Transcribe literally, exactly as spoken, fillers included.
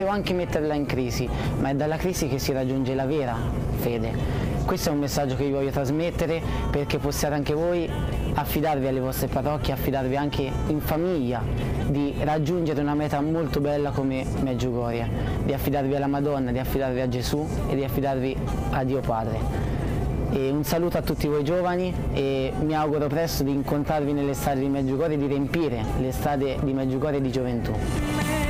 Devo anche metterla in crisi, ma è dalla crisi che si raggiunge la vera fede. Questo è un messaggio che vi voglio trasmettere perché possiate anche voi affidarvi alle vostre parrocchie, affidarvi anche in famiglia, di raggiungere una meta molto bella come Medjugorje, di affidarvi alla Madonna, di affidarvi a Gesù e di affidarvi a Dio Padre. E un saluto a tutti voi giovani e mi auguro presto di incontrarvi nelle strade di Medjugorje e di riempire le strade di Medjugorje di gioventù.